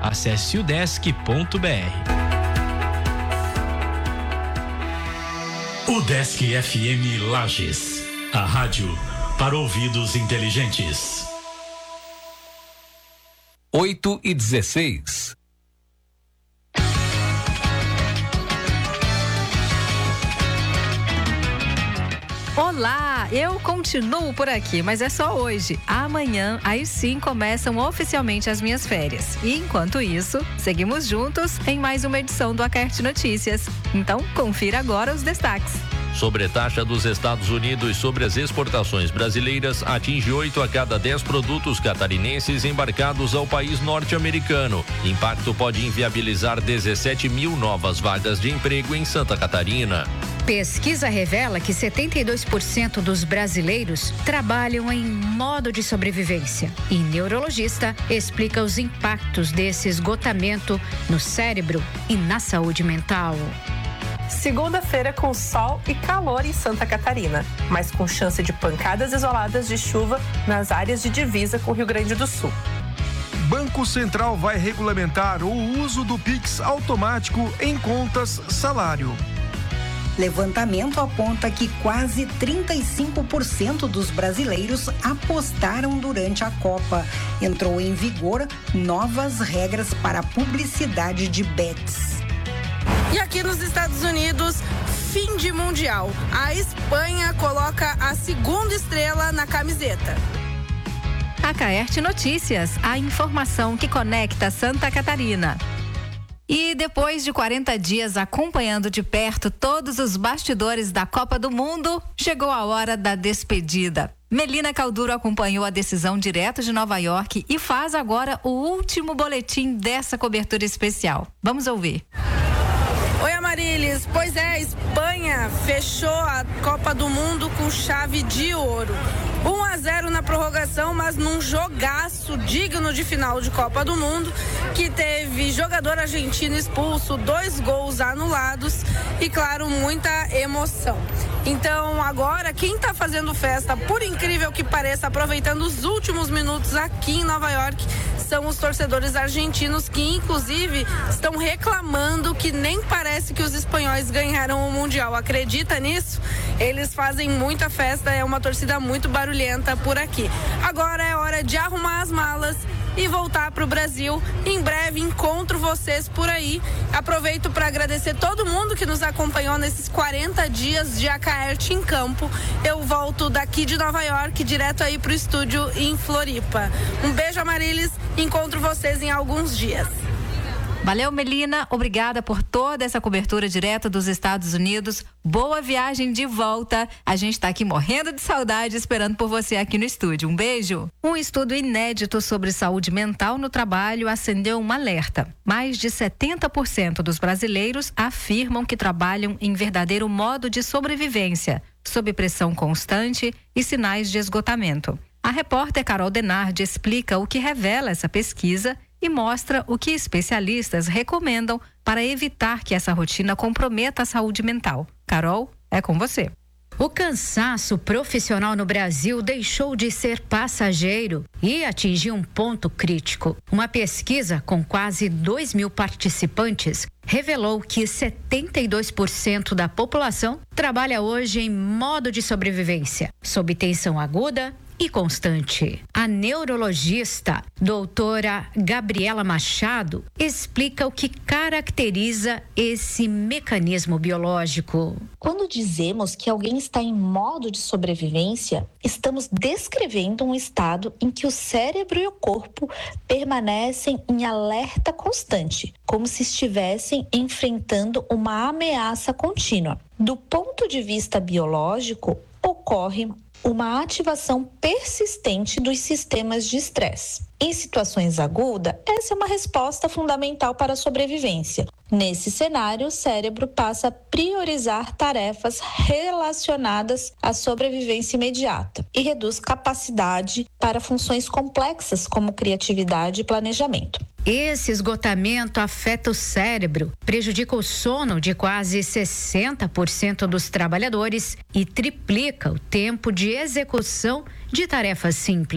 Acesse udesc.br. Udesc FM Lages, a rádio para ouvidos inteligentes. 8h16. Olá, eu continuo por aqui, mas é só hoje. Amanhã, aí sim, começam oficialmente as minhas férias. E enquanto isso, seguimos juntos em mais uma edição do Acerte Notícias. Então, confira agora os destaques. Sobretaxa dos Estados Unidos sobre as exportações brasileiras atinge 8 a cada 10 produtos catarinenses embarcados ao país norte-americano. Impacto pode inviabilizar 17 mil novas vagas de emprego em Santa Catarina. Pesquisa revela que 72% dos brasileiros trabalham em modo de sobrevivência. E neurologista explica os impactos desse esgotamento no cérebro e na saúde mental. Segunda-feira com sol e calor em Santa Catarina, mas com chance de pancadas isoladas de chuva nas áreas de divisa com o Rio Grande do Sul. Banco Central vai regulamentar o uso do Pix automático em contas salário. Levantamento aponta que quase 35% dos brasileiros apostaram durante a Copa. Entrou em vigor novas regras para a publicidade de bets. E aqui nos Estados Unidos, fim de Mundial. A Espanha coloca a segunda estrela na camiseta. Acerte Notícias, a informação que conecta Santa Catarina. E depois de 40 dias acompanhando de perto todos os bastidores da Copa do Mundo, chegou a hora da despedida. Melina Calduro acompanhou a decisão direto de Nova York e faz agora o último boletim dessa cobertura especial. Vamos ouvir. Oi, Amarilis. Pois é, a Espanha fechou a Copa do Mundo com chave de ouro. 1-0 na prorrogação, mas num jogaço digno de final de Copa do Mundo, que teve jogador argentino expulso, 2 gols anulados e, claro, muita emoção. Então, agora, quem está fazendo festa, por incrível que pareça, aproveitando os últimos minutos aqui em Nova York, são os torcedores argentinos que, inclusive, estão reclamando que nem parece que os espanhóis ganharam o Mundial. Acredita nisso? Eles fazem muita festa, é uma torcida muito barulhenta por aqui. Agora é hora de arrumar as malas e voltar para o Brasil. Em breve encontro vocês por aí. Aproveito para agradecer todo mundo que nos acompanhou nesses 40 dias de Acerte em Campo. Eu volto daqui de Nova York, direto aí para o estúdio em Floripa. Um beijo, Amarilis. Encontro vocês em alguns dias. Valeu, Melina. Obrigada por toda essa cobertura direto dos Estados Unidos. Boa viagem de volta. A gente está aqui morrendo de saudade, esperando por você aqui no estúdio. Um beijo. Um estudo inédito sobre saúde mental no trabalho acendeu um alerta. Mais de 70% dos brasileiros afirmam que trabalham em verdadeiro modo de sobrevivência, sob pressão constante e sinais de esgotamento. A repórter Carol Denardi explica o que revela essa pesquisa e mostra o que especialistas recomendam para evitar que essa rotina comprometa a saúde mental. Carol, é com você. O cansaço profissional no Brasil deixou de ser passageiro e atingiu um ponto crítico. Uma pesquisa com quase 2.000 participantes revelou que 72% da população trabalha hoje em modo de sobrevivência, sob tensão aguda e constante. A neurologista doutora Gabriela Machado explica o que caracteriza esse mecanismo biológico. Quando dizemos que alguém está em modo de sobrevivência, estamos descrevendo um estado em que o cérebro e o corpo permanecem em alerta constante, como se estivessem enfrentando uma ameaça contínua. Do ponto de vista biológico, ocorre uma ativação persistente dos sistemas de estresse. Em situações agudas, essa é uma resposta fundamental para a sobrevivência. Nesse cenário, o cérebro passa a priorizar tarefas relacionadas à sobrevivência imediata e reduz capacidade para funções complexas como criatividade e planejamento. Esse esgotamento afeta o cérebro, prejudica o sono de quase 60% dos trabalhadores e triplica o tempo de execução de tarefas simples.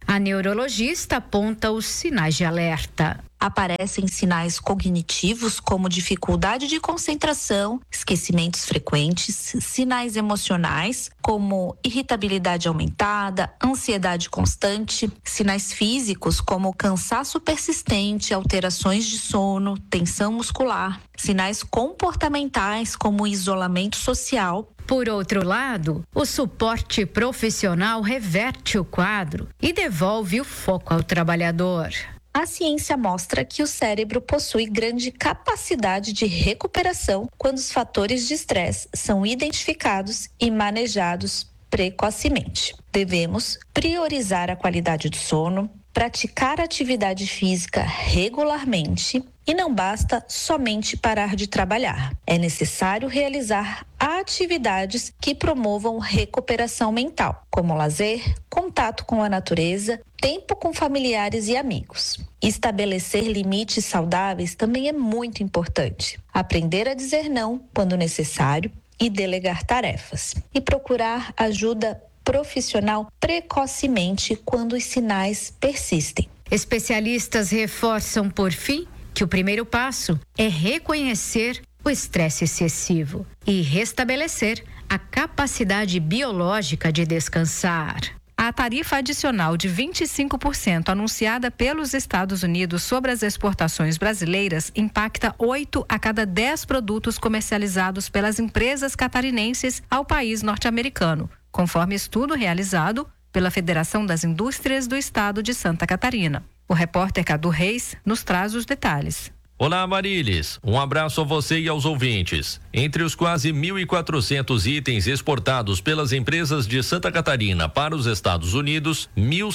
A neurologista aponta os sinais de alerta. Aparecem sinais cognitivos como dificuldade de concentração, esquecimentos frequentes, sinais emocionais como irritabilidade aumentada, ansiedade constante, sinais físicos como cansaço persistente, alterações de sono, tensão muscular, sinais comportamentais como isolamento social. Por outro lado, o suporte profissional reverte o quadro e devolve o foco ao trabalhador. A ciência mostra que o cérebro possui grande capacidade de recuperação quando os fatores de estresse são identificados e manejados precocemente. Devemos priorizar a qualidade do sono, praticar atividade física regularmente e não basta somente parar de trabalhar. É necessário realizar atividades que promovam recuperação mental, como lazer, contato com a natureza, tempo com familiares e amigos. Estabelecer limites saudáveis também é muito importante. Aprender a dizer não quando necessário e delegar tarefas. E procurar ajuda profissional precocemente quando os sinais persistem. Especialistas reforçam, por fim, que o primeiro passo é reconhecer o estresse excessivo e restabelecer a capacidade biológica de descansar. A tarifa adicional de 25% anunciada pelos Estados Unidos sobre as exportações brasileiras impacta 8 a cada 10 produtos comercializados pelas empresas catarinenses ao país norte-americano, conforme estudo realizado pela Federação das Indústrias do Estado de Santa Catarina. O repórter Cadu Reis nos traz os detalhes. Olá, Marilis. Um abraço a você e aos ouvintes. Entre os quase 1.400 itens exportados pelas empresas de Santa Catarina para os Estados Unidos,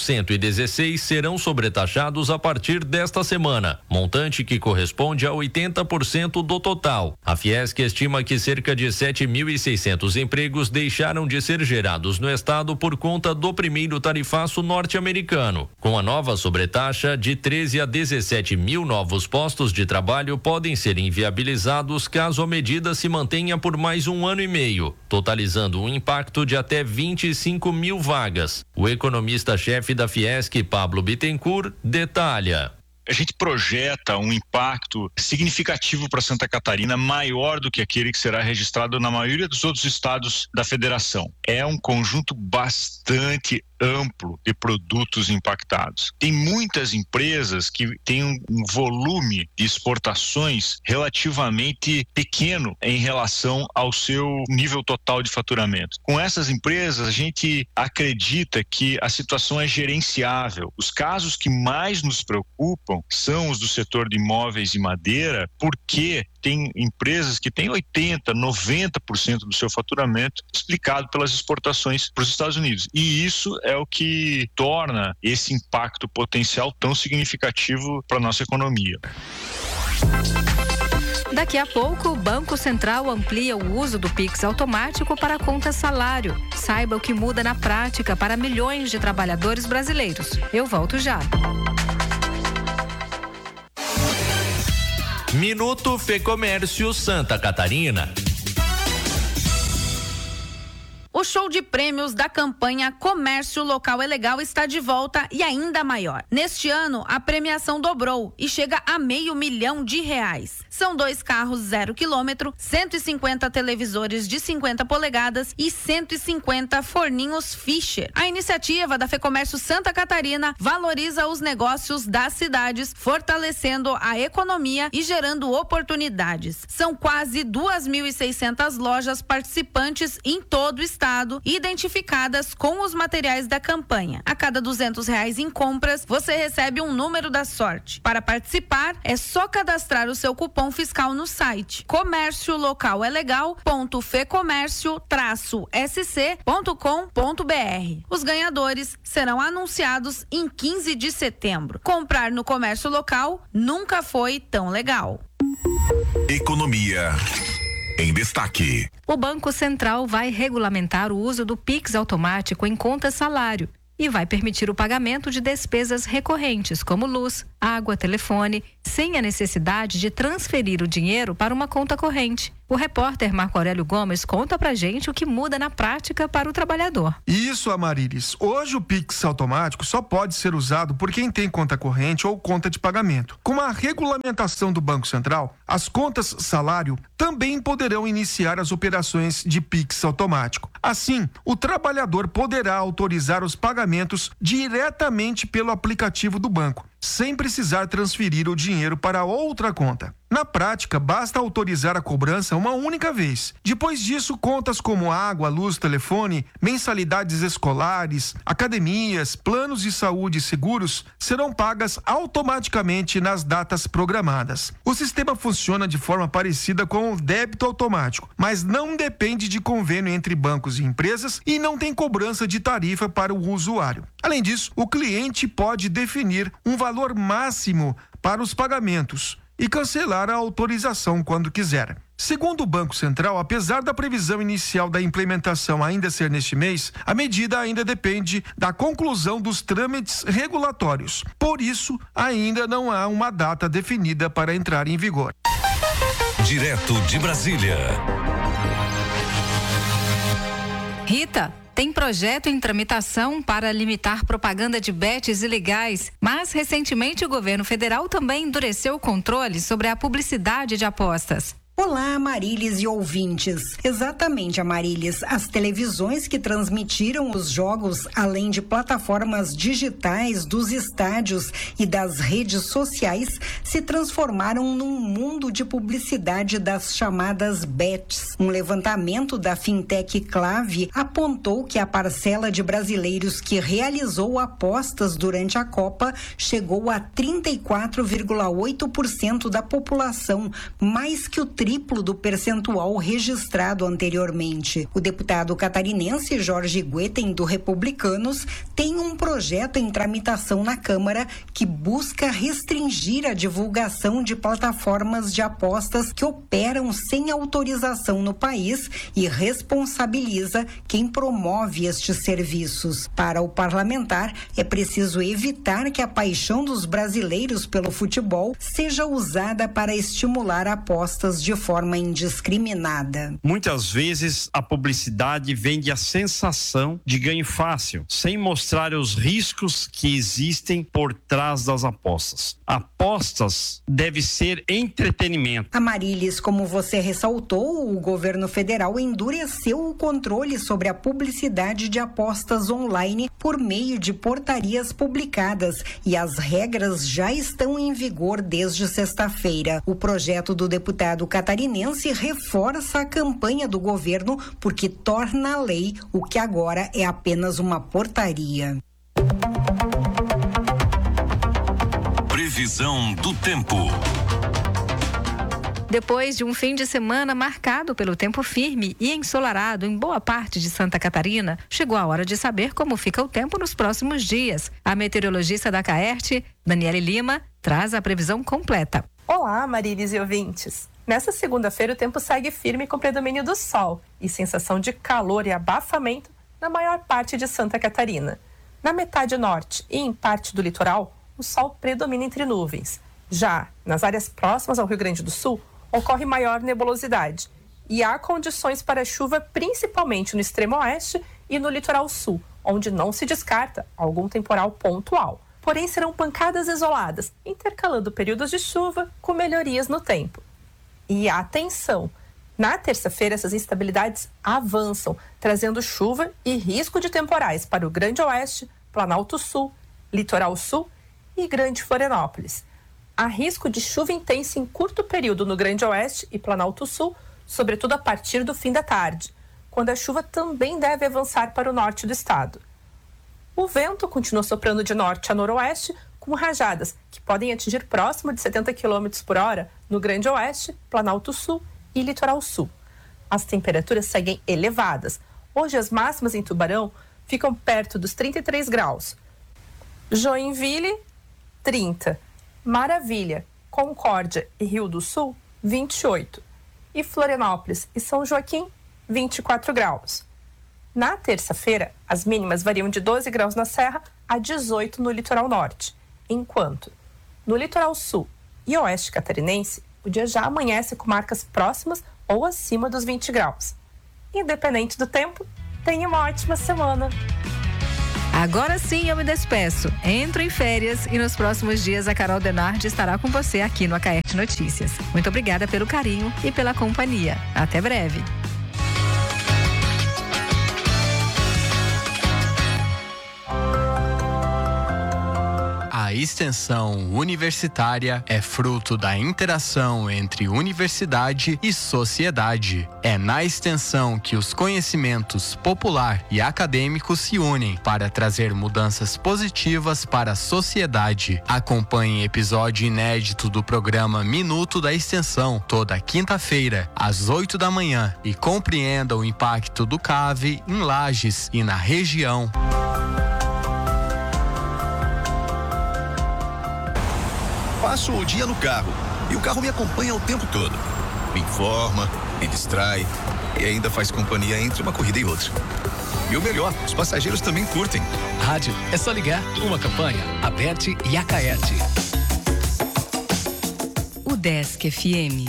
1.116 serão sobretaxados a partir desta semana, montante que corresponde a 80% do total. A Fiesc estima que cerca de 7.600 empregos deixaram de ser gerados no estado por conta do primeiro tarifaço norte-americano. Com a nova sobretaxa, de 13 a 17 mil novos postos de trabalho podem ser inviabilizados caso a medida se mantenha por mais 1 ano e meio, totalizando um impacto de até 25 mil vagas. O economista-chefe da Fiesc, Pablo Bittencourt, detalha. A gente projeta um impacto significativo para Santa Catarina, maior do que aquele que será registrado na maioria dos outros estados da federação. É um conjunto bastante amplo de produtos impactados. Tem muitas empresas que têm um volume de exportações relativamente pequeno em relação ao seu nível total de faturamento. Com essas empresas, a gente acredita que a situação é gerenciável. Os casos que mais nos preocupam são os do setor de imóveis e madeira, porque tem empresas que têm 80%, 90% do seu faturamento explicado pelas exportações para os Estados Unidos. E isso é o que torna esse impacto potencial tão significativo para a nossa economia. Daqui a pouco, o Banco Central amplia o uso do Pix automático para a conta salário. Saiba o que muda na prática para milhões de trabalhadores brasileiros. Eu volto já. Minuto Fecomércio Santa Catarina. O show de prêmios da campanha Comércio Local é Legal está de volta e ainda maior. Neste ano, a premiação dobrou e chega a R$500 mil. São 2 carros 0 km, 150 televisores de 50 polegadas e 150 forninhos Fischer. A iniciativa da Fecomércio Santa Catarina valoriza os negócios das cidades, fortalecendo a economia e gerando oportunidades. São quase 2.600 lojas participantes em todo o estado, identificadas com os materiais da campanha. A cada R$200 em compras, você recebe um número da sorte. Para participar, é só cadastrar o seu cupom fiscal no site comérciolocalegal.fecomércio-sc.com.br. Os ganhadores serão anunciados em 15 de setembro. Comprar no comércio local nunca foi tão legal. Economia em destaque. O Banco Central vai regulamentar o uso do Pix automático em conta salário e vai permitir o pagamento de despesas recorrentes, como luz, água, telefone, sem a necessidade de transferir o dinheiro para uma conta corrente. O repórter Marco Aurélio Gomes conta pra gente o que muda na prática para o trabalhador. Isso, Amarilis. Hoje o Pix automático só pode ser usado por quem tem conta corrente ou conta de pagamento. Com a regulamentação do Banco Central, as contas salário também poderão iniciar as operações de Pix automático. Assim, o trabalhador poderá autorizar os pagamentos diretamente pelo aplicativo do banco, sem precisar transferir o dinheiro para outra conta. Na prática, basta autorizar a cobrança uma única vez. Depois disso, contas como água, luz, telefone, mensalidades escolares, academias, planos de saúde e seguros serão pagas automaticamente nas datas programadas. O sistema funciona de forma parecida com o débito automático, mas não depende de convênio entre bancos e empresas e não tem cobrança de tarifa para o usuário. Além disso, o cliente pode definir um valor máximo para os pagamentos e cancelar a autorização quando quiser. Segundo o Banco Central, apesar da previsão inicial da implementação ainda ser neste mês, a medida ainda depende da conclusão dos trâmites regulatórios. Por isso, ainda não há uma data definida para entrar em vigor. Direto de Brasília. Rita, tem projeto em tramitação para limitar propaganda de bets ilegais, mas recentemente o governo federal também endureceu o controle sobre a publicidade de apostas. Olá, Amarilis e ouvintes. Exatamente, Amarilis. As televisões que transmitiram os jogos, além de plataformas digitais dos estádios e das redes sociais, se transformaram num mundo de publicidade das chamadas bets. Um levantamento da fintech Clave apontou que a parcela de brasileiros que realizou apostas durante a Copa chegou a 34,8% da população, mais que o triplo do percentual registrado anteriormente. O deputado catarinense Jorge Guetem, do Republicanos, tem um projeto em tramitação na Câmara que busca restringir a divulgação de plataformas de apostas que operam sem autorização no país e responsabiliza quem promove estes serviços. Para o parlamentar, é preciso evitar que a paixão dos brasileiros pelo futebol seja usada para estimular apostas de forma indiscriminada. Muitas vezes a publicidade vende a sensação de ganho fácil, sem mostrar os riscos que existem por trás das apostas. Apostas deve ser entretenimento. Amarilis, como você ressaltou, o governo federal endureceu o controle sobre a publicidade de apostas online por meio de portarias publicadas e as regras já estão em vigor desde sexta-feira. O projeto do deputado catarinense reforça a campanha do governo porque torna a lei o que agora é apenas uma portaria. Previsão do tempo. Depois de um fim de semana marcado pelo tempo firme e ensolarado em boa parte de Santa Catarina, chegou a hora de saber como fica o tempo nos próximos dias. A meteorologista da Caerte, Daniele Lima, traz a previsão completa. Olá, Marilis e ouvintes. Nessa segunda-feira, o tempo segue firme com predomínio do sol e sensação de calor e abafamento na maior parte de Santa Catarina. Na metade norte e em parte do litoral, o sol predomina entre nuvens. Já nas áreas próximas ao Rio Grande do Sul, ocorre maior nebulosidade e há condições para chuva principalmente no extremo oeste e no litoral sul, onde não se descarta algum temporal pontual. Porém, serão pancadas isoladas, intercalando períodos de chuva com melhorias no tempo. E atenção! Na terça-feira, essas instabilidades avançam, trazendo chuva e risco de temporais para o Grande Oeste, Planalto Sul, Litoral Sul e Grande Florianópolis. Há risco de chuva intensa em curto período no Grande Oeste e Planalto Sul, sobretudo a partir do fim da tarde, quando a chuva também deve avançar para o norte do estado. O vento continua soprando de norte a noroeste, com rajadas que podem atingir próximo de 70 km por hora no Grande Oeste, Planalto Sul e Litoral Sul. As temperaturas seguem elevadas. Hoje as máximas em Tubarão ficam perto dos 33 graus. Joinville, 30. Maravilha, Concórdia e Rio do Sul, 28. E Florianópolis e São Joaquim, 24 graus. Na terça-feira, as mínimas variam de 12 graus na Serra a 18 no litoral norte, enquanto no litoral sul e oeste catarinense, o dia já amanhece com marcas próximas ou acima dos 20 graus. Independente do tempo, tenha uma ótima semana. Agora sim eu me despeço. Entro em férias e nos próximos dias a Carol Denardi estará com você aqui no Acaerte Notícias. Muito obrigada pelo carinho e pela companhia. Até breve. A extensão universitária é fruto da interação entre universidade e sociedade. É na extensão que os conhecimentos popular e acadêmicos se unem para trazer mudanças positivas para a sociedade. Acompanhe episódio inédito do programa Minuto da Extensão, toda quinta-feira, às 8 da manhã, e compreenda o impacto do CAV em Lages e na região. Passo o dia no carro e o carro me acompanha o tempo todo. Me informa, me distrai e ainda faz companhia entre uma corrida e outra. E o melhor, os passageiros também curtem. Rádio, é só ligar. Uma campanha, Aberte e Acaerte. UDESC FM.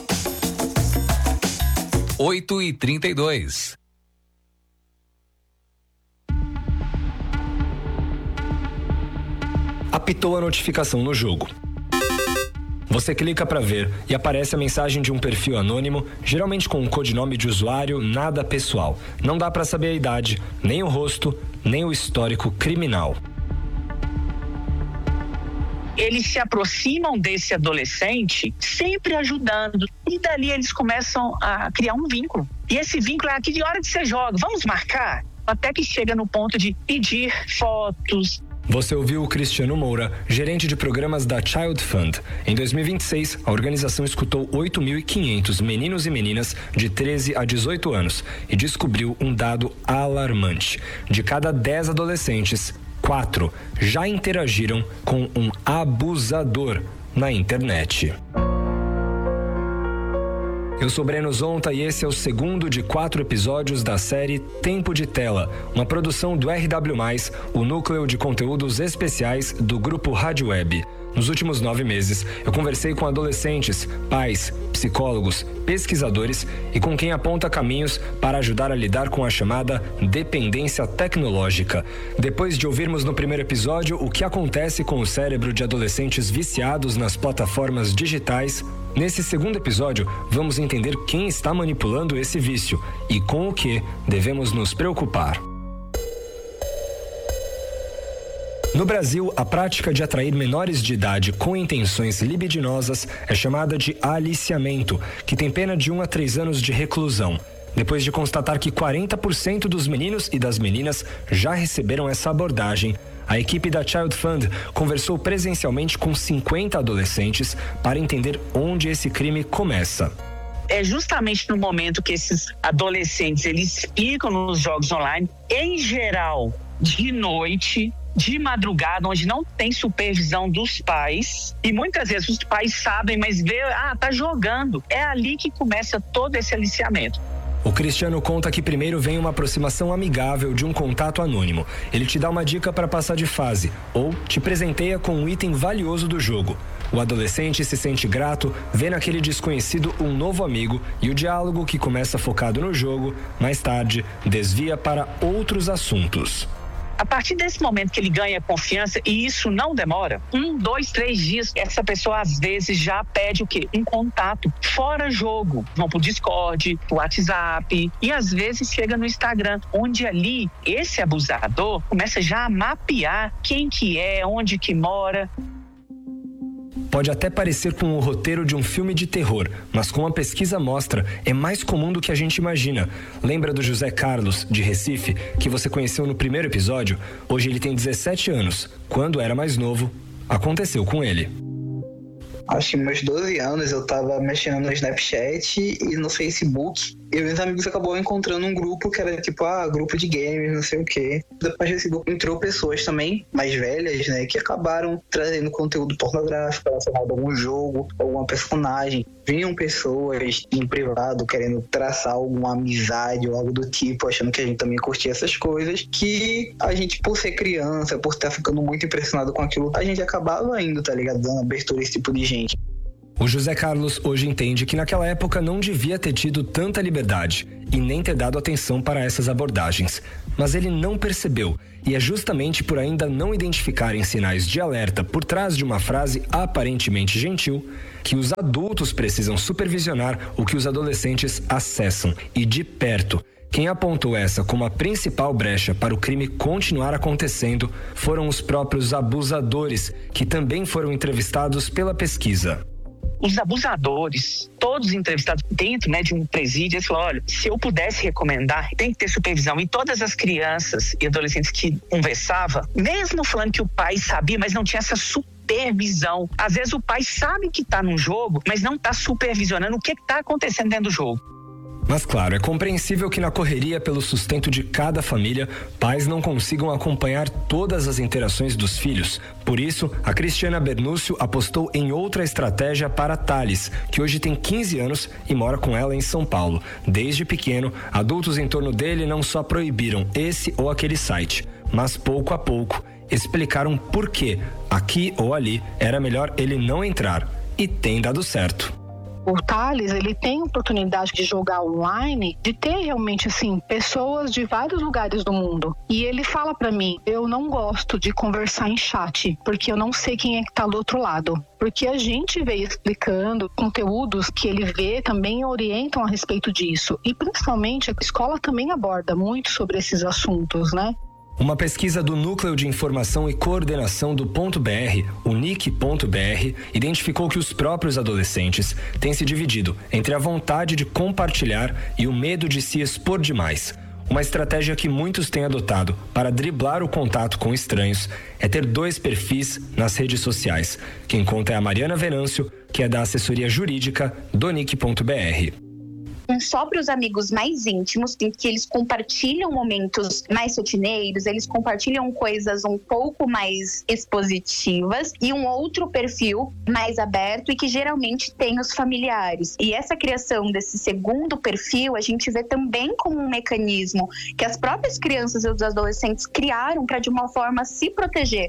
8h32. Apitou a notificação no jogo. Você clica para ver e aparece a mensagem de um perfil anônimo, geralmente com um codinome de usuário nada pessoal. Não dá para saber a idade, nem o rosto, nem o histórico criminal. Eles se aproximam desse adolescente sempre ajudando. E dali eles começam a criar um vínculo. E esse vínculo é: que hora que você joga? Vamos marcar? Até que chega no ponto de pedir fotos. Você ouviu o Cristiano Moura, gerente de programas da Child Fund. Em 2026, a organização escutou 8.500 meninos e meninas de 13 a 18 anos e descobriu um dado alarmante. De cada 10 adolescentes, 4 já interagiram com um abusador na internet. Eu sou Breno Zonta e esse é o segundo de 4 episódios da série Tempo de Tela, uma produção do RW+, o núcleo de conteúdos especiais do Grupo Rádio Web. Nos últimos 9 meses, eu conversei com adolescentes, pais, psicólogos, pesquisadores e com quem aponta caminhos para ajudar a lidar com a chamada dependência tecnológica. Depois de ouvirmos no primeiro episódio o que acontece com o cérebro de adolescentes viciados nas plataformas digitais, nesse segundo episódio vamos entender quem está manipulando esse vício e com o que devemos nos preocupar. No Brasil, a prática de atrair menores de idade com intenções libidinosas é chamada de aliciamento, que tem pena de 1 a 3 anos de reclusão. Depois de constatar que 40% dos meninos e das meninas já receberam essa abordagem, a equipe da Child Fund conversou presencialmente com 50 adolescentes para entender onde esse crime começa. É justamente no momento que esses adolescentes eles ficam nos jogos online, em geral, de noite, de madrugada, onde não tem supervisão dos pais, e muitas vezes os pais sabem, mas vê, tá jogando. É ali que começa todo esse aliciamento. O Cristiano conta que primeiro vem uma aproximação amigável de um contato anônimo. Ele te dá uma dica para passar de fase, ou te presenteia com um item valioso do jogo. O adolescente se sente grato, vê naquele desconhecido um novo amigo, e o diálogo, que começa focado no jogo, mais tarde desvia para outros assuntos. A partir desse momento que ele ganha confiança, e isso não demora, 1, 2, 3 dias, essa pessoa às vezes já pede o quê? Um contato fora jogo. Vão pro Discord, pro WhatsApp, e às vezes chega no Instagram, onde ali esse abusador começa já a mapear quem que é, onde que mora. Pode até parecer com o roteiro de um filme de terror, mas como a pesquisa mostra, é mais comum do que a gente imagina. Lembra do José Carlos, de Recife, que você conheceu no primeiro episódio? Hoje ele tem 17 anos. Quando era mais novo, aconteceu com ele. Acho que meus 12 anos eu tava mexendo no Snapchat e no Facebook. E meus amigos acabou encontrando um grupo que era tipo, grupo de games, não sei o quê. Depois desse grupo entrou pessoas também, mais velhas, né, que acabaram trazendo conteúdo pornográfico relacionado a algum jogo, alguma personagem. Vinham pessoas em privado querendo traçar alguma amizade ou algo do tipo, achando que a gente também curtia essas coisas, que a gente, por ser criança, por estar ficando muito impressionado com aquilo, a gente acabava indo, tá ligado? Dando abertura a esse tipo de gente. O José Carlos hoje entende que naquela época não devia ter tido tanta liberdade e nem ter dado atenção para essas abordagens. Mas ele não percebeu, e é justamente por ainda não identificarem sinais de alerta por trás de uma frase aparentemente gentil que os adultos precisam supervisionar o que os adolescentes acessam e de perto. Quem apontou essa como a principal brecha para o crime continuar acontecendo foram os próprios abusadores, que também foram entrevistados pela pesquisa. Os abusadores, todos entrevistados dentro, de um presídio, eles falaram, olha, se eu pudesse recomendar, tem que ter supervisão. E todas as crianças e adolescentes que conversavam, mesmo falando que o pai sabia, mas não tinha essa supervisão. Às vezes o pai sabe que está num jogo, mas não está supervisionando o que está acontecendo dentro do jogo. Mas claro, é compreensível que na correria pelo sustento de cada família, pais não consigam acompanhar todas as interações dos filhos. Por isso, a Cristiana Bernúcio apostou em outra estratégia para Thales, que hoje tem 15 anos e mora com ela em São Paulo. Desde pequeno, adultos em torno dele não só proibiram esse ou aquele site, mas pouco a pouco explicaram por que, aqui ou ali, era melhor ele não entrar. E tem dado certo. O Thales, ele tem oportunidade de jogar online, de ter realmente, pessoas de vários lugares do mundo. E ele fala pra mim, eu não gosto de conversar em chat, porque eu não sei quem é que tá do outro lado. Porque a gente veio explicando conteúdos que ele vê também orientam a respeito disso. E principalmente a escola também aborda muito sobre esses assuntos, né? Uma pesquisa do Núcleo de Informação e Coordenação do .br, o NIC.br, identificou que os próprios adolescentes têm se dividido entre a vontade de compartilhar e o medo de se expor demais. Uma estratégia que muitos têm adotado para driblar o contato com estranhos é ter 2 perfis nas redes sociais. Quem conta é a Mariana Venâncio, que é da assessoria jurídica do NIC.br. Só para os amigos mais íntimos, em que eles compartilham momentos mais rotineiros, eles compartilham coisas um pouco mais expositivas, e um outro perfil mais aberto e que geralmente tem os familiares. E essa criação desse segundo perfil a gente vê também como um mecanismo que as próprias crianças e os adolescentes criaram para de uma forma se proteger.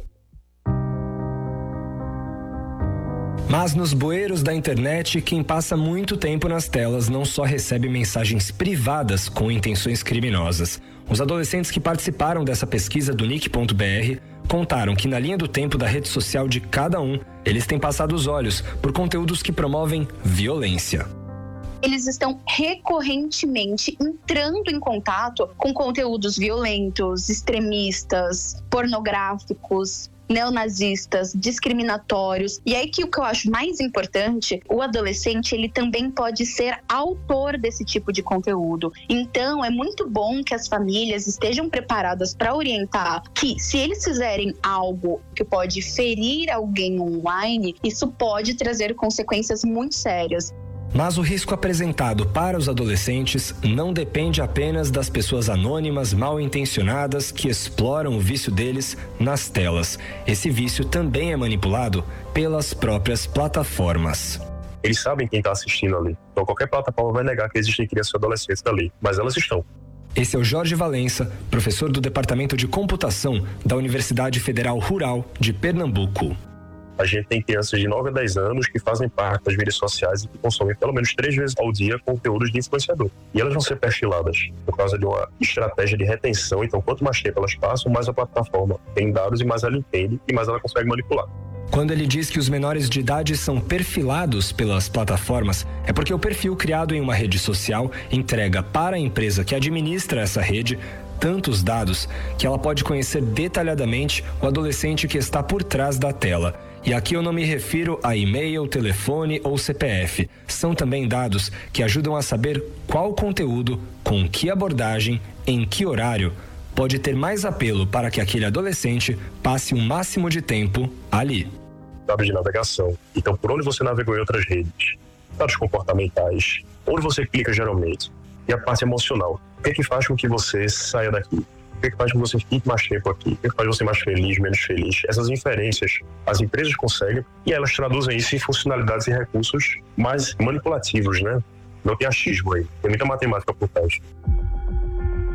Mas nos bueiros da internet, quem passa muito tempo nas telas não só recebe mensagens privadas com intenções criminosas. Os adolescentes que participaram dessa pesquisa do NIC.br contaram que na linha do tempo da rede social de cada um, eles têm passado os olhos por conteúdos que promovem violência. Eles estão recorrentemente entrando em contato com conteúdos violentos, extremistas, pornográficos, neonazistas, discriminatórios. E aí que o que eu acho mais importante, o adolescente, ele também pode ser autor desse tipo de conteúdo. Então, é muito bom que as famílias estejam preparadas para orientar que, se eles fizerem algo que pode ferir alguém online, isso pode trazer consequências muito sérias. Mas o risco apresentado para os adolescentes não depende apenas das pessoas anônimas, mal intencionadas que exploram o vício deles nas telas. Esse vício também é manipulado pelas próprias plataformas. Eles sabem quem está assistindo ali. Então qualquer plataforma vai negar que existem crianças e adolescentes ali, mas elas estão. Esse é o Jorge Valença, professor do Departamento de Computação da Universidade Federal Rural de Pernambuco. A gente tem crianças de 9 a 10 anos que fazem parte das mídias sociais e que consomem pelo menos 3 vezes ao dia conteúdos de influenciador. E elas vão ser perfiladas por causa de uma estratégia de retenção. Então, quanto mais tempo elas passam, mais a plataforma tem dados e mais ela entende e mais ela consegue manipular. Quando ele diz que os menores de idade são perfilados pelas plataformas, é porque o perfil criado em uma rede social entrega para a empresa que administra essa rede tantos dados que ela pode conhecer detalhadamente o adolescente que está por trás da tela. E aqui eu não me refiro a e-mail, telefone ou CPF. São também dados que ajudam a saber qual conteúdo, com que abordagem, em que horário, pode ter mais apelo para que aquele adolescente passe o máximo de tempo ali. Dados de navegação. Então, por onde você navegou em outras redes? Dados comportamentais. Onde você clica geralmente? E a parte emocional. O que é que faz com que você saia daqui? O que é que faz com que você fique mais tempo aqui? O que é que faz você mais feliz, menos feliz? Essas inferências as empresas conseguem e elas traduzem isso em funcionalidades e recursos mais manipulativos, né? Não tem achismo aí. Tem muita matemática por trás.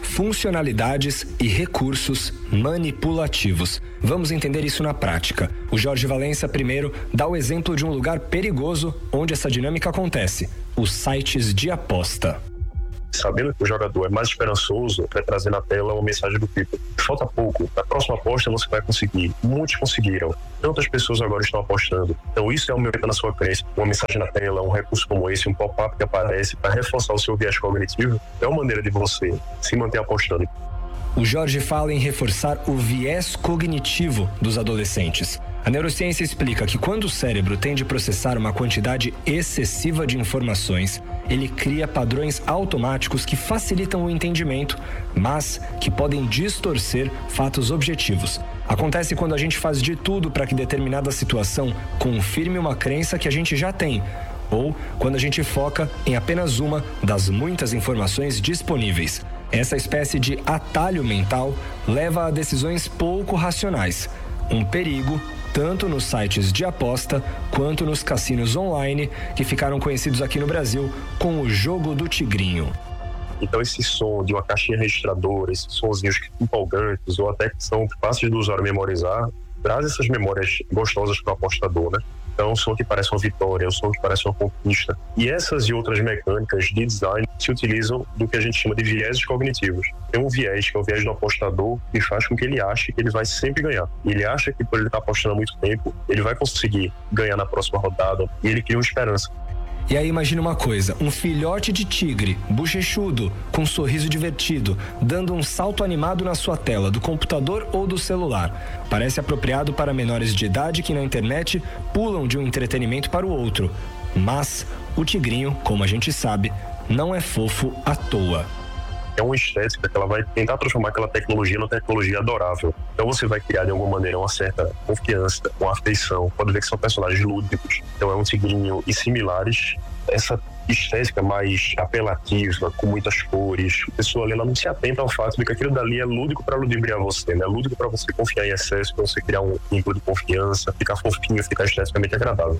funcionalidades e recursos manipulativos. Vamos entender isso na prática. O Jorge Valença primeiro dá o exemplo de um lugar perigoso onde essa dinâmica acontece: os sites de aposta. Sabendo que o jogador é mais esperançoso, vai trazer na tela uma mensagem do tipo: falta pouco, na próxima aposta você vai conseguir. Muitos conseguiram, tantas pessoas agora estão apostando. Então isso aumenta na sua crença. Uma mensagem na tela, um recurso como esse, um pop-up que aparece para reforçar o seu viés cognitivo, é uma maneira de você se manter apostando. O Jorge fala em reforçar o viés cognitivo dos adolescentes. A neurociência explica que quando o cérebro tende a processar uma quantidade excessiva de informações, ele cria padrões automáticos que facilitam o entendimento, mas que podem distorcer fatos objetivos. Acontece quando a gente faz de tudo para que determinada situação confirme uma crença que a gente já tem, ou quando a gente foca em apenas uma das muitas informações disponíveis. Essa espécie de atalho mental leva a decisões pouco racionais. Um perigo tanto nos sites de aposta quanto nos cassinos online, que ficaram conhecidos aqui no Brasil com o jogo do tigrinho. Então esse som de uma caixinha registradora, esses sonzinhos empolgantes ou até que são fáceis do usuário memorizar, traz essas memórias gostosas para o apostador, né? Então, o som que parece uma vitória, o som que parece uma conquista. E essas e outras mecânicas de design se utilizam do que a gente chama de viéses cognitivos. Tem um viés, que é o viés do apostador, que faz com que ele ache que ele vai sempre ganhar. Ele acha que por ele estar apostando há muito tempo, ele vai conseguir ganhar na próxima rodada, e ele cria uma esperança. E aí imagina uma coisa, um filhote de tigre, bochechudo, com um sorriso divertido, dando um salto animado na sua tela, do computador ou do celular. Parece apropriado para menores de idade que na internet pulam de um entretenimento para o outro. Mas o tigrinho, como a gente sabe, não é fofo à toa. É uma estética que ela vai tentar transformar aquela tecnologia numa tecnologia adorável. Então você vai criar de alguma maneira uma certa confiança, uma afeição. Pode ver que são personagens lúdicos. Então é um tigrinho e similares. Essa estética mais apelativa, com muitas cores, a pessoa ali, ela não se atenta ao fato de que aquilo dali é lúdico para ludibriar você, né? Lúdico para você confiar em excesso, para você criar um vínculo de confiança, ficar fofinho, ficar esteticamente agradável.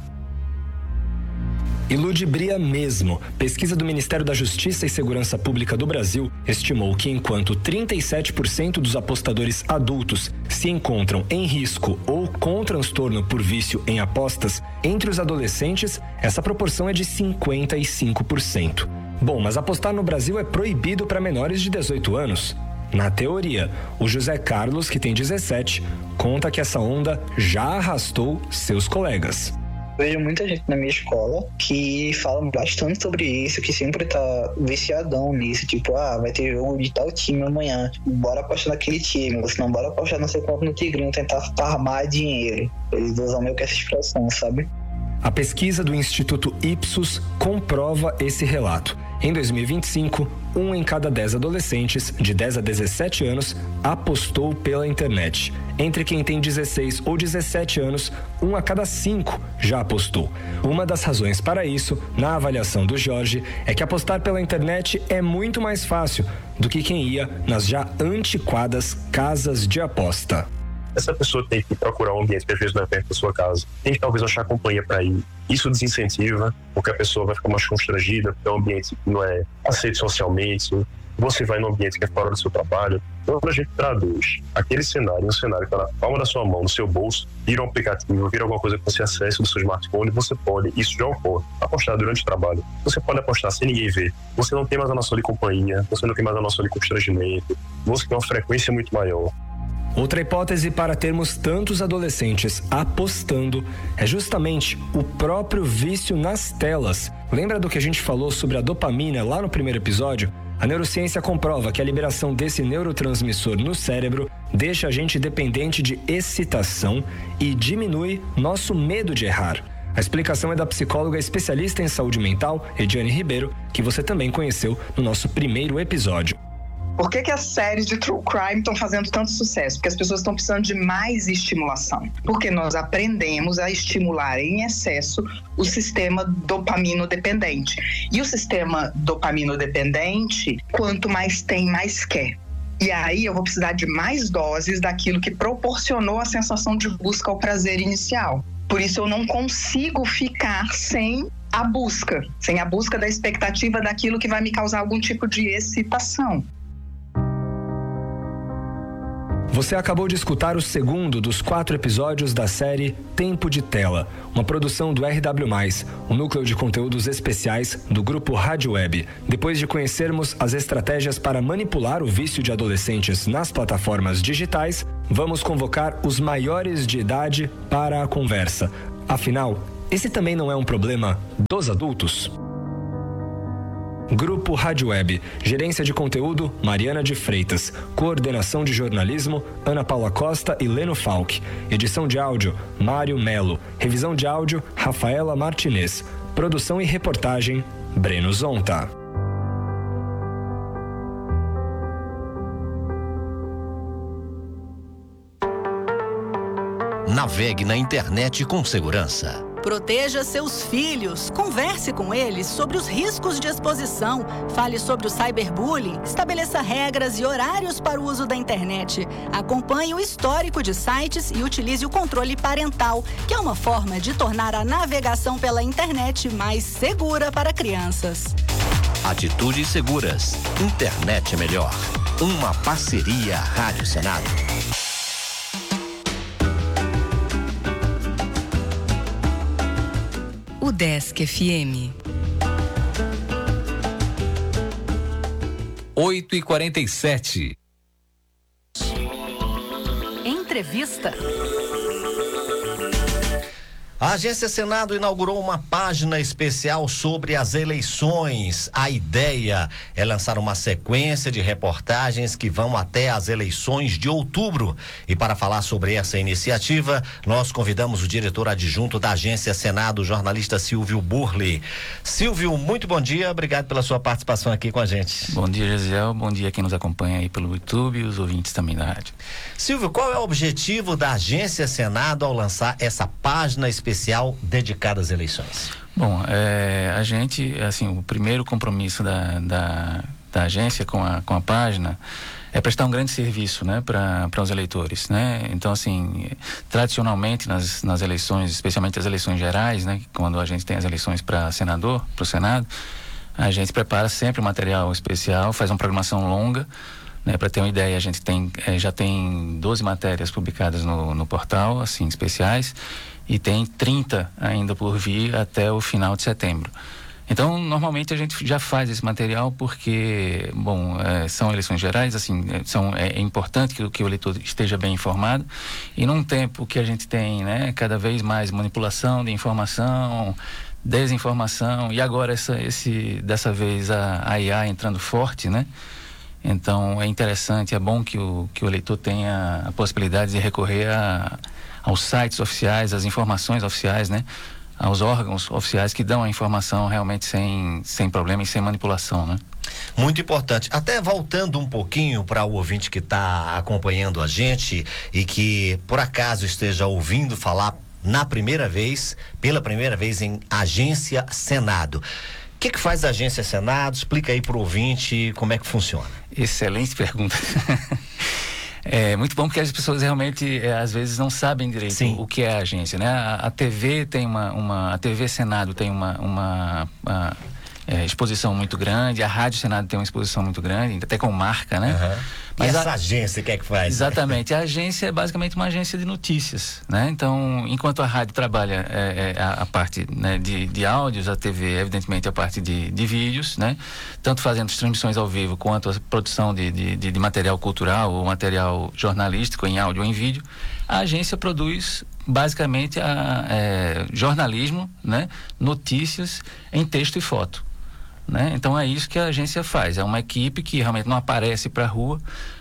E ludibria mesmo. Pesquisa do Ministério da Justiça e Segurança Pública do Brasil estimou que enquanto 37% dos apostadores adultos se encontram em risco ou com transtorno por vício em apostas, entre os adolescentes, essa proporção é de 55%. Bom, mas apostar no Brasil é proibido para menores de 18 anos. Na teoria, o José Carlos, que tem 17, conta que essa onda já arrastou seus colegas. Vejo muita gente na minha escola que fala bastante sobre isso, que sempre tá viciadão nisso, tipo, vai ter jogo de tal time amanhã, bora apostar naquele time, ou senão bora apostar não sei quanto no Tigrinho, tentar farmar dinheiro. Eles usam meio que essa expressão, sabe? A pesquisa do Instituto Ipsos comprova esse relato. Em 2025, 1 em cada 10 adolescentes de 10 a 17 anos apostou pela internet. Entre quem tem 16 ou 17 anos, 1 a cada 5 já apostou. Uma das razões para isso, na avaliação do Jorge, é que apostar pela internet é muito mais fácil do que quem ia nas já antiquadas casas de aposta. Essa pessoa tem que procurar um ambiente que às vezes não é perto da sua casa. Tem que talvez achar companhia para ir. Isso desincentiva, porque a pessoa vai ficar mais constrangida, porque é um ambiente que não é aceito socialmente. Você vai num ambiente que é fora do seu trabalho. Então, quando a gente traduz aquele cenário, um cenário que está na palma da sua mão, no seu bolso, vira um aplicativo, vira alguma coisa que você acessa do seu smartphone, você pode, isso já ocorre, apostar durante o trabalho. Você pode apostar sem ninguém ver. Você não tem mais a noção de companhia, você não tem mais a noção de constrangimento, você tem uma frequência muito maior. Outra hipótese para termos tantos adolescentes apostando é justamente o próprio vício nas telas. Lembra do que a gente falou sobre a dopamina lá no primeiro episódio? A neurociência comprova que a liberação desse neurotransmissor no cérebro deixa a gente dependente de excitação e diminui nosso medo de errar. A explicação é da psicóloga especialista em saúde mental, Ediane Ribeiro, que você também conheceu no nosso primeiro episódio. Por que as séries de true crime estão fazendo tanto sucesso? Porque as pessoas estão precisando de mais estimulação. Porque nós aprendemos a estimular em excesso o sistema dopamino-dependente. E o sistema dopamino-dependente, quanto mais tem, mais quer. E aí eu vou precisar de mais doses daquilo que proporcionou a sensação de busca ao prazer inicial. Por isso eu não consigo ficar sem a busca da expectativa daquilo que vai me causar algum tipo de excitação. Você acabou de escutar o segundo dos 4 episódios da série Tempo de Tela, uma produção do RW+, o núcleo de conteúdos especiais do grupo Rádio Web. Depois de conhecermos as estratégias para manipular o vício de adolescentes nas plataformas digitais, vamos convocar os maiores de idade para a conversa. Afinal, esse também não é um problema dos adultos? Grupo Rádio Web, gerência de conteúdo, Mariana de Freitas, coordenação de jornalismo, Ana Paula Costa e Leno Falck, edição de áudio, Mário Melo, revisão de áudio, Rafaela Martinez, produção e reportagem, Breno Zonta. Navegue na internet com segurança. Proteja seus filhos, converse com eles sobre os riscos de exposição, fale sobre o cyberbullying, estabeleça regras e horários para o uso da internet. Acompanhe o histórico de sites e utilize o controle parental, que é uma forma de tornar a navegação pela internet mais segura para crianças. Atitudes seguras. Internet é melhor. Uma parceria Rádio Senado. UDESC FM. 8h47. Entrevista. A Agência Senado inaugurou uma página especial sobre as eleições. A ideia é lançar uma sequência de reportagens que vão até as eleições de outubro. E para falar sobre essa iniciativa, nós convidamos o diretor adjunto da Agência Senado, o jornalista Silvio Burli. Silvio, muito bom dia, obrigado pela sua participação aqui com a gente. Bom dia, Gesiel, bom dia quem nos acompanha aí pelo YouTube e os ouvintes também da rádio. Silvio, qual é o objetivo da Agência Senado ao lançar essa página especial dedicada às eleições? Bom, a gente, assim, o primeiro compromisso da agência com a página é prestar um grande serviço, né, para os eleitores, né? Então, assim, tradicionalmente nas eleições, especialmente as eleições gerais, né, quando a gente tem as eleições para senador, para o Senado, a gente prepara sempre um material especial, faz uma programação longa. Para ter uma ideia, a gente já tem 12 matérias publicadas no portal, assim, especiais, e tem 30 ainda por vir até o final de setembro. Então, normalmente a gente já faz esse material porque, bom, são eleições gerais, assim, é importante que o eleitor esteja bem informado, e num tempo que a gente tem, né, cada vez mais manipulação de informação, desinformação, e agora dessa vez a IA entrando forte, né? Então é interessante, é bom que o eleitor tenha a possibilidade de recorrer aos sites oficiais, às informações oficiais, né? Aos órgãos oficiais que dão a informação realmente sem problema e sem manipulação, né? Muito importante. Até voltando um pouquinho para o ouvinte que está acompanhando a gente e que por acaso esteja ouvindo falar pela primeira vez em Agência Senado. O que faz a Agência Senado? Explica aí para o ouvinte como é que funciona. Excelente pergunta. É muito bom porque as pessoas realmente às vezes não sabem direito o que é a agência, né? A TV tem a TV Senado tem uma exposição muito grande, a Rádio Senado tem uma exposição muito grande, até com marca, né? Uhum. Mas essa agência, o que é que faz? Exatamente, a agência é basicamente uma agência de notícias, né? Então, enquanto a rádio trabalha a parte, né, de áudios, a TV, evidentemente, a parte de vídeos, né? Tanto fazendo transmissões ao vivo, quanto a produção de material cultural ou material jornalístico em áudio ou em vídeo, a agência produz basicamente jornalismo, né? Notícias em texto e foto. Né? Então é isso que a agência faz, é uma equipe que realmente não aparece para a rua,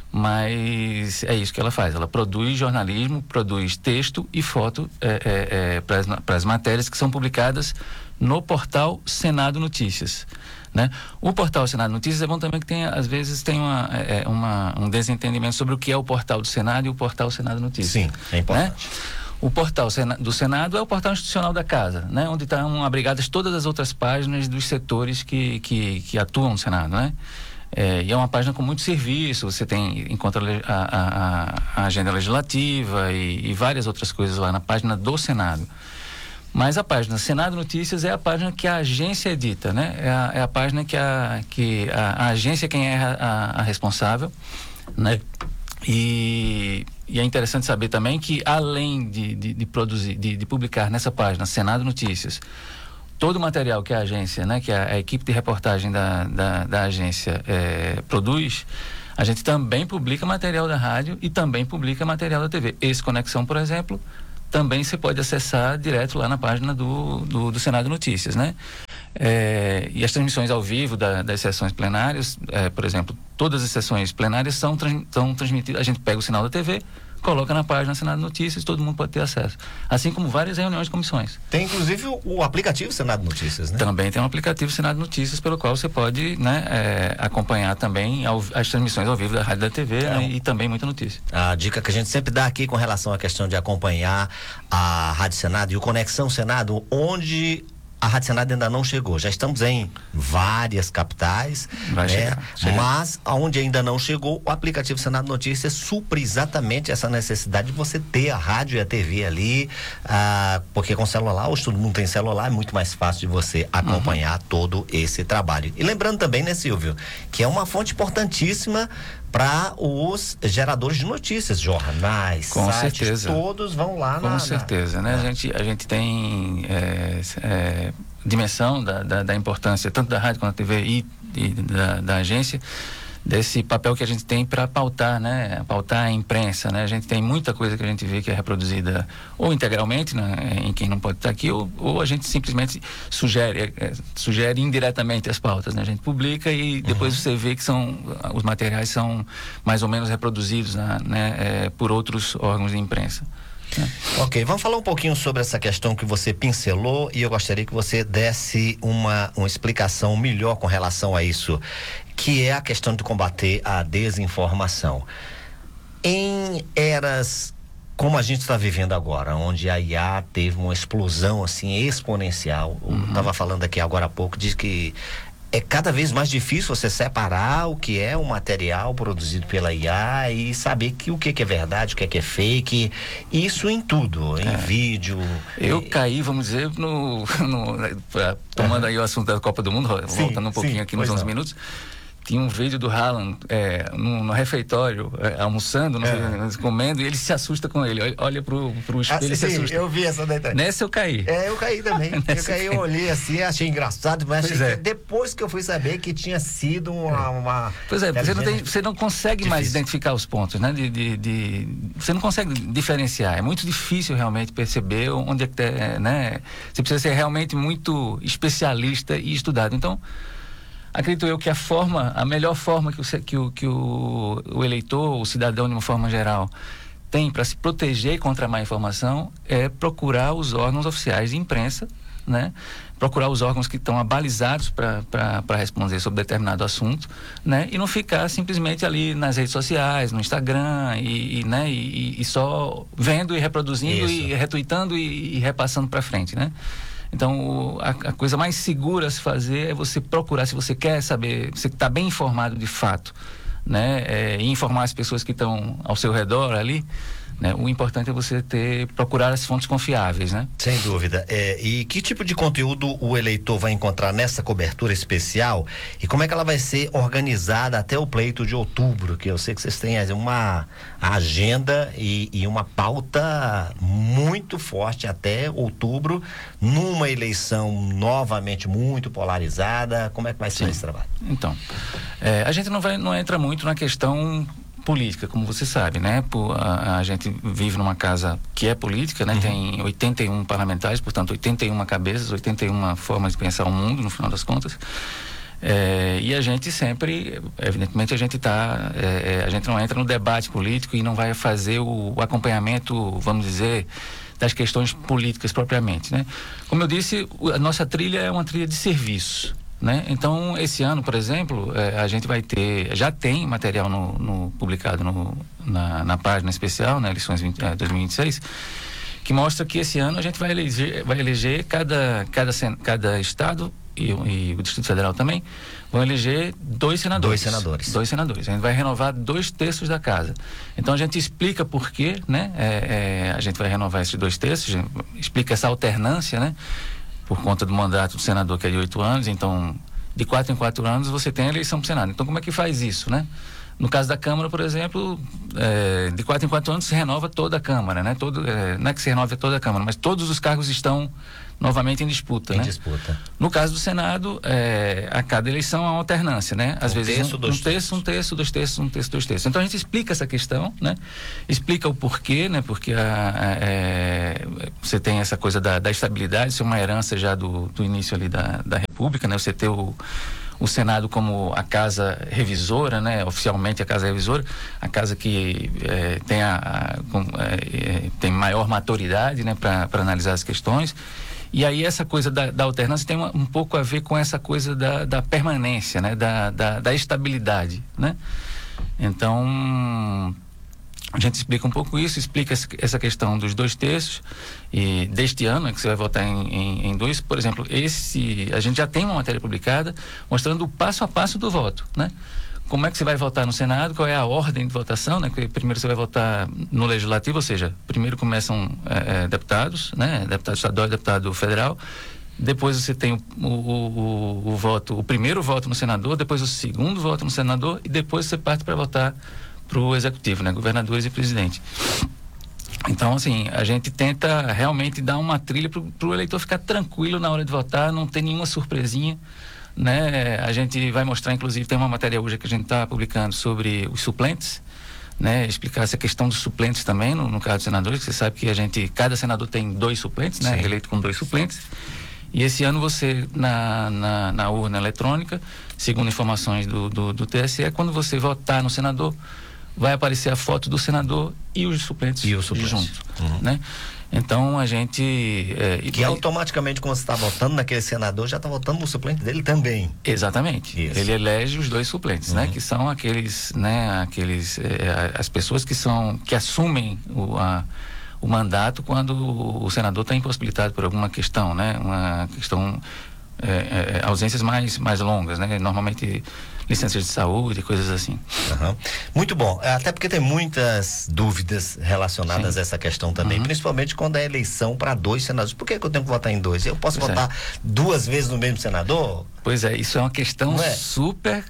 mas é isso que ela faz, ela produz jornalismo, produz texto e foto para as matérias que são publicadas no portal Senado Notícias, né? O portal Senado Notícias é bom também que às vezes tem um desentendimento sobre o que é o portal do Senado e o portal Senado Notícias. Sim, é importante. Né? O portal do Senado é o portal institucional da casa, né? Onde estão abrigadas todas as outras páginas dos setores que atuam no Senado, né? E é uma página com muito serviço, você encontra a agenda legislativa e várias outras coisas lá na página do Senado. Mas a página Senado Notícias é a página que a agência edita, né? É a página que a agência é quem é a responsável, né? E é interessante saber também que, além de produzir, de publicar nessa página Senado Notícias, todo o material que a agência, né, que a equipe de reportagem da agência produz, a gente também publica material da rádio e também publica material da TV. Esse Conexão, por exemplo, também você pode acessar direto lá na página do Senado Notícias, né? E as transmissões ao vivo das sessões plenárias, por exemplo, todas as sessões plenárias são transmitidas, a gente pega o sinal da TV, coloca na página Senado Notícias, todo mundo pode ter acesso. Assim como várias reuniões de comissões. Tem inclusive o aplicativo Senado Notícias, né? Também tem um aplicativo Senado Notícias, pelo qual você pode, né, acompanhar também as transmissões ao vivo da rádio e da TV, né, e também muita notícia. A dica que a gente sempre dá aqui com relação à questão de acompanhar a Rádio Senado e o Conexão Senado, onde a Rádio Senado ainda não chegou. Já estamos em várias capitais, vai chegar. Mas onde ainda não chegou, o aplicativo Senado Notícias supre exatamente essa necessidade de você ter a rádio e a TV ali, porque com celular, hoje todo mundo tem celular, é muito mais fácil de você acompanhar todo esse trabalho. E lembrando também, né, Silvio, que é uma fonte importantíssima para os geradores de notícias, jornais, com sites, certeza. Todos vão lá com certeza, né? A gente tem dimensão da importância tanto da rádio quanto da TV e da agência, desse papel que a gente tem para pautar, né? Pautar a imprensa, né? A gente tem muita coisa que a gente vê que é reproduzida ou integralmente, né, em quem não pode estar aqui, ou a gente simplesmente sugere indiretamente as pautas, né? A gente publica e depois você vê que os materiais são mais ou menos reproduzidos, né, por outros órgãos de imprensa. Ok, vamos falar um pouquinho sobre essa questão que você pincelou e eu gostaria que você desse uma explicação melhor com relação a isso, que é a questão de combater a desinformação. Em eras como a gente está vivendo agora, onde a IA teve uma explosão assim exponencial, eu estava falando aqui agora há pouco, diz que é cada vez mais difícil você separar o que é um material produzido pela IA e saber o que é verdade, o que é fake, isso em tudo, em vídeo. Eu caí, vamos dizer, tomando aí o assunto da Copa do Mundo, voltando um pouquinho aqui nos 11 minutos. Tinha um vídeo do Haaland no refeitório, almoçando, comendo, e ele se assusta com ele. Olha pro espelho e se assusta. Eu vi essa daí. Nessa eu caí. Eu caí também. Eu olhei assim, achei engraçado, mas depois que eu fui saber que tinha sido uma Pois é, você não consegue mais identificar os pontos, né? Você não consegue diferenciar. É muito difícil realmente perceber onde é que né? Você precisa ser realmente muito especialista e estudado. Então, acredito eu que a melhor forma que o eleitor, o cidadão de uma forma geral, tem para se proteger contra a má informação é procurar os órgãos oficiais de imprensa, né? Procurar os órgãos que estão abalizados para responder sobre determinado assunto, né? E não ficar simplesmente ali nas redes sociais, no Instagram e só vendo e reproduzindo e retweetando e repassando para frente, né? Então, a coisa mais segura a se fazer é você procurar, se você quer saber, você está bem informado de fato, né? E informar as pessoas que estão ao seu redor ali, né? O importante é você procurar as fontes confiáveis, né? Sem dúvida. E que tipo de conteúdo o eleitor vai encontrar nessa cobertura especial e como é que ela vai ser organizada até o pleito de outubro, que eu sei que vocês têm uma agenda e uma pauta muito forte até outubro, numa eleição novamente muito polarizada. Como é que vai ser esse trabalho? Então, a gente não entra muito na questão política, como você sabe, né? A gente vive numa casa que é política, né? Tem 81 parlamentares, portanto 81 cabeças, 81 formas de pensar o mundo, no final das contas. E a gente sempre, evidentemente, a gente não entra no debate político e não vai fazer o acompanhamento, vamos dizer, das questões políticas propriamente, né? Como eu disse, a nossa trilha é uma trilha de serviço, né? Então, esse ano, por exemplo, a gente vai já tem material publicado na página especial, na eleições 2026, que mostra que esse ano a gente vai eleger cada estado e o Distrito Federal também vão eleger 2 senadores. 2 senadores. A gente vai renovar 2/3 da casa. Então a gente explica por quê, né? A gente vai renovar esses 2/3, explica essa alternância, né? Por conta do mandato do senador, que é de 8 anos, então de 4 em 4 anos você tem a eleição para o Senado. Então como é que faz isso, né? No caso da Câmara, por exemplo, de 4 em 4 anos se renova toda a Câmara, né? Não é que se renove toda a Câmara, mas todos os cargos estão novamente em disputa, né? Disputa. No caso do Senado, a cada eleição há uma alternância, né? Às vezes um terço, 2 terços, 2 terços. Então a gente explica essa questão, né? Explica o porquê, né? Porque você tem essa coisa da estabilidade, isso é uma herança já do início ali da República, né? Você ter o Senado como a casa revisora, né? Oficialmente a casa revisora, a casa que tem maior maturidade, né? Para analisar as questões. E aí essa coisa da alternância tem um pouco a ver com essa coisa da permanência, né? Da estabilidade, né? Então, a gente explica um pouco isso, explica essa questão dos 2 terços e deste ano, que você vai votar em 2, por exemplo, a gente já tem uma matéria publicada mostrando o passo a passo do voto, né? Como é que você vai votar no Senado, qual é a ordem de votação, né? Que primeiro você vai votar no Legislativo, ou seja, primeiro começam deputados, né? Deputado estadual e deputado federal, depois você tem o primeiro voto no senador, depois o segundo voto no senador e depois você parte para votar para o executivo, né? Governadores e presidente. Então, assim, a gente tenta realmente dar uma trilha para o eleitor ficar tranquilo na hora de votar, não ter nenhuma surpresinha, né? A gente vai mostrar, inclusive, tem uma matéria hoje que a gente está publicando sobre os suplentes, né? Explicar essa questão dos suplentes também, no caso dos senadores, que você sabe que cada senador tem 2 suplentes, né? Eleito com 2 suplentes. E esse ano você, na urna eletrônica, segundo informações do TSE, quando você votar no senador, vai aparecer a foto do senador e os suplentes juntos, né? Então a gente... automaticamente, quando você está votando naquele senador, já está votando no suplente dele também. Exatamente. Isso. Ele elege os 2 suplentes, né? Que são aqueles, né? As pessoas que assumem o mandato quando o senador está impossibilitado por alguma questão, né? Uma questão... ausências mais longas, né? Normalmente licenças de saúde, coisas assim. Muito bom, até porque tem muitas dúvidas relacionadas a essa questão também, principalmente quando é eleição para 2 senadores. Por que eu tenho que votar em 2? Eu posso votar 2 vezes no mesmo senador? Pois é, isso é uma questão super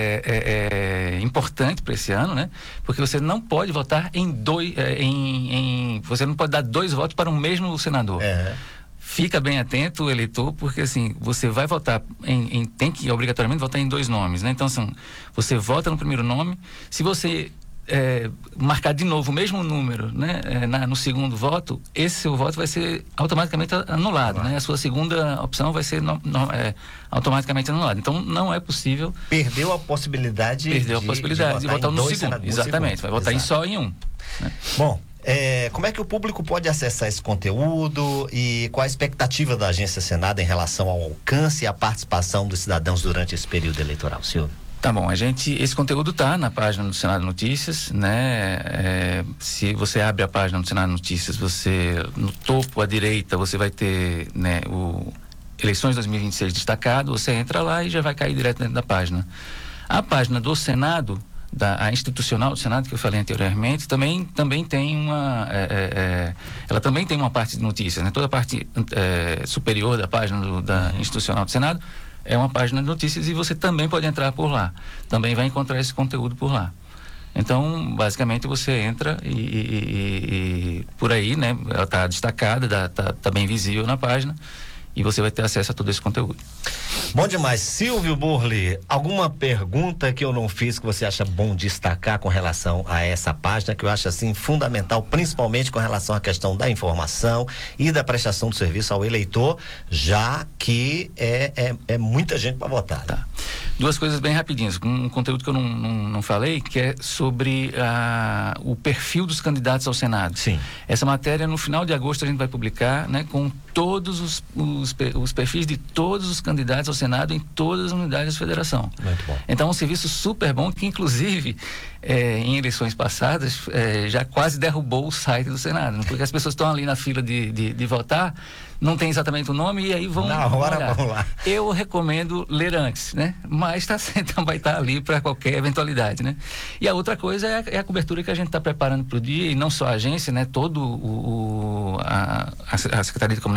importante para esse ano, né? Porque você não pode votar em 2, você não pode dar 2 votos para o mesmo senador. Fica bem atento, o eleitor, porque assim, você vai votar tem que obrigatoriamente votar em 2 nomes, né? Então, assim, você vota no primeiro nome, se você marcar de novo o mesmo número, né? No segundo voto, esse seu voto vai ser automaticamente anulado, né? A sua segunda opção vai ser automaticamente anulada. Então, não é possível... Perdeu a possibilidade de votar no segundo. Exatamente, vai votar só em um. Né? Bom, como é que o público pode acessar esse conteúdo e qual a expectativa da Agência Senado em relação ao alcance e à participação dos cidadãos durante esse período eleitoral, Silvio? Tá bom, esse conteúdo tá na página do Senado Notícias, né? Se você abre a página do Senado Notícias, no topo à direita, você vai ter, né, Eleições 2026 destacado, você entra lá e já vai cair direto dentro da página. A página do Senado, a institucional do Senado, que eu falei anteriormente, também tem ela também tem uma parte de notícias, né? Toda a parte superior da página da institucional do Senado é uma página de notícias e você também pode entrar por lá. Também vai encontrar esse conteúdo por lá. Então, basicamente, você entra e por aí, né? Ela está destacada, tá bem visível na página e você vai ter acesso a todo esse conteúdo. Bom demais. Silvio Burli, alguma pergunta que eu não fiz que você acha bom destacar com relação a essa página, que eu acho assim fundamental, principalmente com relação à questão da informação e da prestação do serviço ao eleitor, já que é muita gente para votar. Tá. 2 coisas bem rapidinhas, um conteúdo que eu não falei, que é sobre o perfil dos candidatos ao Senado. Sim. Essa matéria, no final de agosto, a gente vai publicar, né, com todos os perfis de todos os candidatos ao Senado em todas as unidades da federação. Muito bom. Então, é um serviço super bom que, inclusive, em eleições passadas, já quase derrubou o site do Senado, né? Porque as pessoas estão ali na fila de votar, não tem exatamente o nome e aí vão na hora vão lá. Eu recomendo ler antes, né? Mas vai estar ali para qualquer eventualidade, né? E a outra coisa é a cobertura que a gente está preparando para o dia, e não só a agência, né? A Secretaria de Comunicação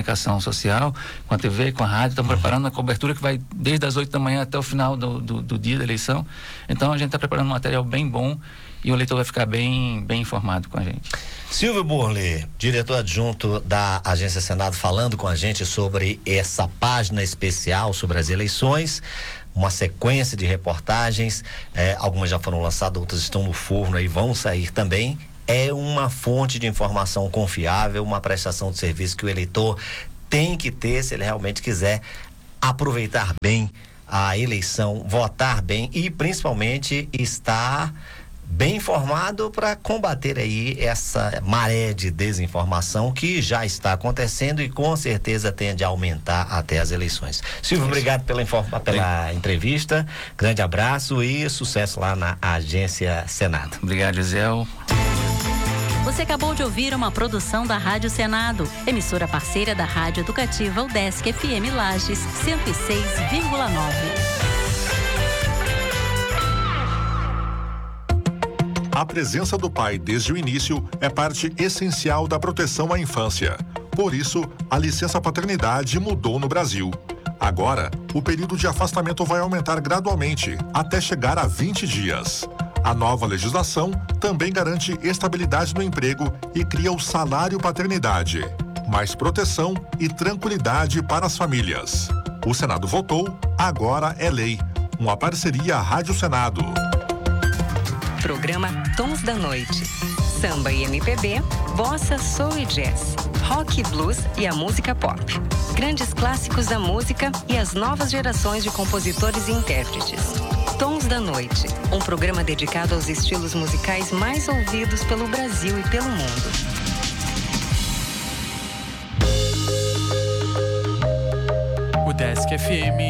comunicação social, com a TV, com a rádio, estamos preparando uma cobertura que vai desde as 8 da manhã até o final do dia da eleição. Então a gente está preparando um material bem bom e o eleitor vai ficar bem informado com a gente. Silvio Burley, diretor adjunto da Agência Senado, falando com a gente sobre essa página especial sobre as eleições, uma sequência de reportagens, algumas já foram lançadas, outras estão no forno e vão sair também. É uma fonte de informação confiável, uma prestação de serviço que o eleitor tem que ter se ele realmente quiser aproveitar bem a eleição, votar bem e principalmente estar bem informado para combater aí essa maré de desinformação que já está acontecendo e com certeza tende a aumentar até as eleições. Silvio, obrigado pela entrevista, grande abraço e sucesso lá na Agência Senado. Obrigado, Gisele. Você acabou de ouvir uma produção da Rádio Senado, emissora parceira da Rádio Educativa UDESC FM Lages 106,9. A presença do pai desde o início é parte essencial da proteção à infância. Por isso, a licença paternidade mudou no Brasil. Agora, o período de afastamento vai aumentar gradualmente, até chegar a 20 dias. A nova legislação também garante estabilidade no emprego e cria o salário paternidade. Mais proteção e tranquilidade para as famílias. O Senado votou, agora é lei. Uma parceria Rádio Senado. Programa Tons da Noite. Samba e MPB, bossa, soul e jazz, rock e blues e a música pop. Grandes clássicos da música e as novas gerações de compositores e intérpretes. Tons da Noite, um programa dedicado aos estilos musicais mais ouvidos pelo Brasil e pelo mundo. UDESC FM